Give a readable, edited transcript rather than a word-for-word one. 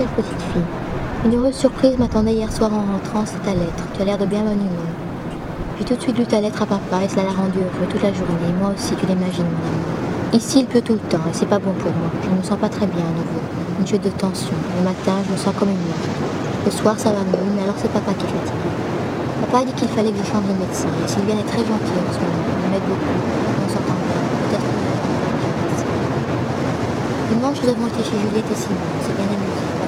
quelle petite fille. Une heureuse surprise m'attendait hier soir en rentrant, c'est ta lettre. Tu as l'air de bien bonne humeur. J'ai tout de suite lu ta lettre à papa et cela l'a rendu heureux toute la journée. Et moi aussi, tu l'imagines, mon amour. Ici, il pleut tout le temps et c'est pas bon pour moi. Je ne me sens pas très bien à nouveau. Une chute de tension. Le matin, je me sens comme une morte. Le soir, ça va mieux, mais alors c'est papa qui est fatigué. Papa a dit qu'il fallait que je change de médecin. Et Sylviane est très gentille en ce moment. Elle m'aide beaucoup. On s'entend bien. Peut-être qu'on va faire. Dimanche, nous avons été chez Juliette et Simon. C'est bien amusé.